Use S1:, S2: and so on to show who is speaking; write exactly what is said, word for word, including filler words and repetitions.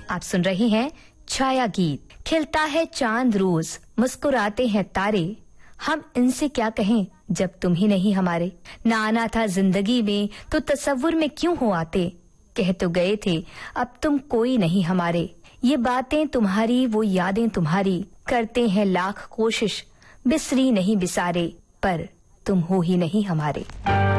S1: आप सुन रहे हैं छाया गीत। खिलता है चांद रोज, मुस्कुराते हैं तारे, हम इनसे क्या कहें जब तुम ही नहीं हमारे। ना आना था जिंदगी में तो तसव्वुर में क्यों हो आते, कह तो गए थे अब तुम कोई नहीं हमारे। ये बातें तुम्हारी वो यादें तुम्हारी, करते हैं लाख कोशिश बिसरी नहीं बिसारे, पर तुम हो ही नहीं हमारे।